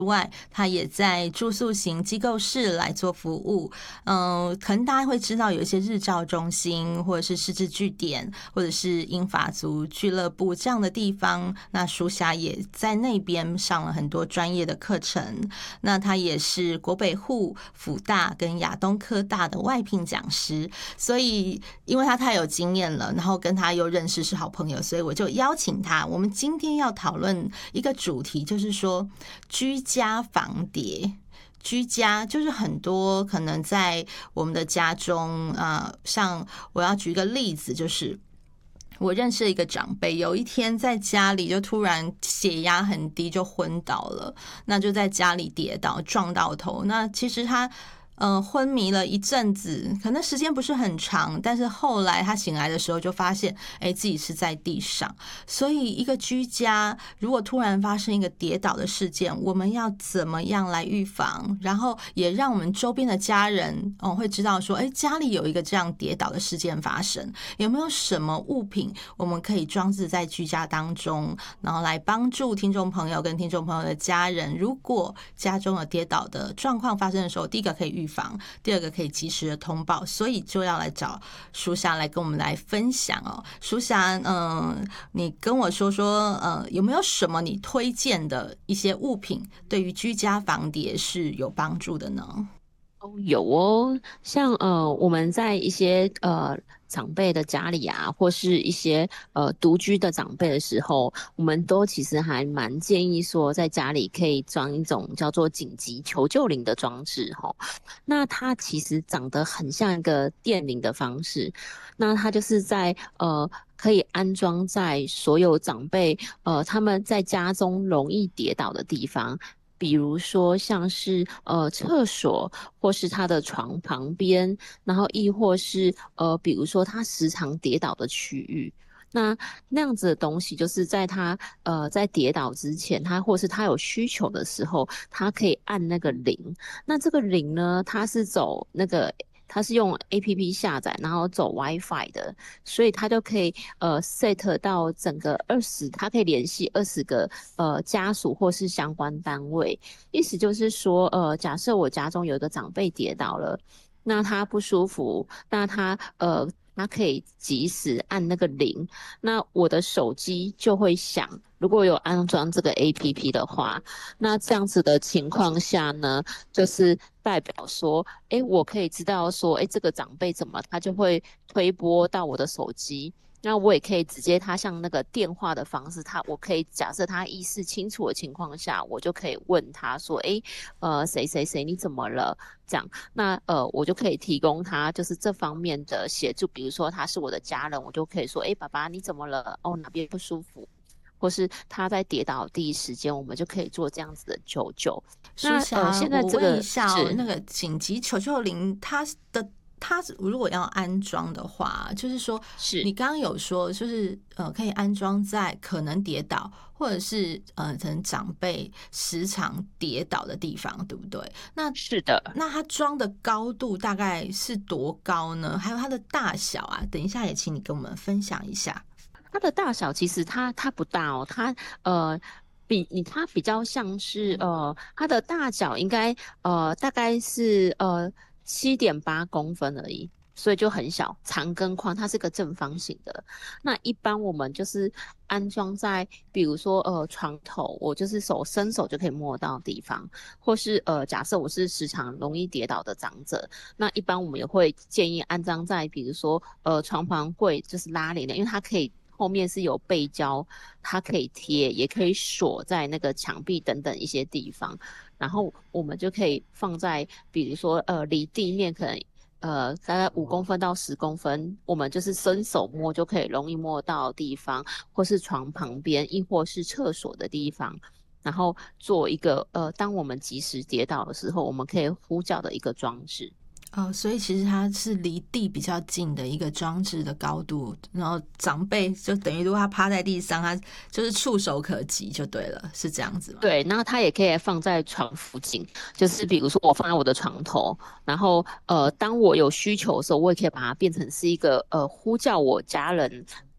外，他也在住宿型机构室来做服务。可能大家会知道有一些日照中心，或者是失智据点，或者是英法族俱乐部这样的地方。那书霞也在那边上了很多专业的课程。那他也是国北护、辅大跟亚东科大的外聘讲师，所以因为他太有经验了，然后跟他又认识是好朋友，所以我就邀请他。我们今天要讨论一个主题，就是说居家防谍。居家就是很多可能在我们的家中像我要举一个例子，就是我认识一个长辈，有一天在家里就突然血压很低，就昏倒了，那就在家里跌倒撞到头。那其实他昏迷了一阵子，可能时间不是很长，但是后来他醒来的时候就发现自己是在地上。所以一个居家如果突然发生一个跌倒的事件，我们要怎么样来预防，然后也让我们周边的家人会知道说家里有一个这样跌倒的事件发生，有没有什么物品我们可以装置在居家当中，然后来帮助听众朋友跟听众朋友的家人，如果家中有跌倒的状况发生的时候，第一个可以预防，第二个可以及时的通报。所以就要来找书霞来跟我们来分享书霞你跟我说说有没有什么你推荐的一些物品对于居家防谍是有帮助的呢？ 有哦，像我们在一些长辈的家里啊，或是一些独居的长辈的时候，我们都其实还蛮建议说，在家里可以装一种叫做紧急求救铃的装置哈。那它其实长得很像一个电铃的方式，那它就是在可以安装在所有长辈他们在家中容易跌倒的地方。比如说像是厕所，或是他的床旁边，然后亦或是比如说他时常跌倒的区域。那样子的东西，就是在他在跌倒之前，他或是他有需求的时候，他可以按那个铃。那这个铃呢，它是用 APP 下载，然后走 WiFi 的，所以它就可以set 到整个它可以联系20个家属或是相关单位。意思就是说，假设我家中有一个长辈跌倒了，那他不舒服，那他可以及时按那个铃，那我的手机就会响。如果有安装这个 APP 的话，那这样子的情况下呢，就是代表说，我可以知道说，这个长辈怎么，他就会推播到我的手机。那我也可以直接，他像那个电话的方式，我可以假设他意识清楚的情况下，我就可以问他说，谁谁谁你怎么了？这样，那我就可以提供他就是这方面的协助，比如说他是我的家人，我就可以说，爸爸你怎么了？哦，哪边不舒服？或是他在跌倒的第一时间，我们就可以做这样子的求救。那书霞， 现在我问一这个下那是个紧急求救铃，它如果要安装的话，就是说是你刚刚有说，就是可以安装在可能跌倒，或者是可能长辈时常跌倒的地方，对不对？那是的， 那它装的高度大概是多高呢？还有它的大小啊，等一下也请你跟我们分享一下。 它的大小其实它不大哦，呃它比较像是它的大小应该大概是7.8公分而已，所以就很小，长跟宽它是个正方形的。那一般我们就是安装在比如说床头，我就是伸手就可以摸到的地方，或是假设我是时常容易跌倒的长者，那一般我们也会建议安装在比如说床旁柜，就是拉帘的，因为它可以。后面是有背胶，它可以贴，也可以锁在那个墙壁等等一些地方。然后我们就可以放在，比如说离地面可能大概5公分到10公分，我们就是伸手摸就可以容易摸到的地方，或是床旁边，亦或是厕所的地方。然后做一个当我们及时跌倒的时候，我们可以呼叫的一个装置。 所以其实它是离地比较近的一个装置的高度，然后长辈就等于如果他趴在地上，他就是触手可及就对了，是这样子吗？ 对，然后它也可以放在床附近，就是比如说我放在我的床头，然后当我有需求的时候，我也可以把它变成是一个呼叫我家人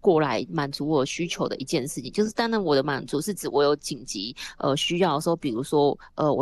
过来满足我需求的一件事情。就是当然我的满足是指我有紧急需要的时候，比如说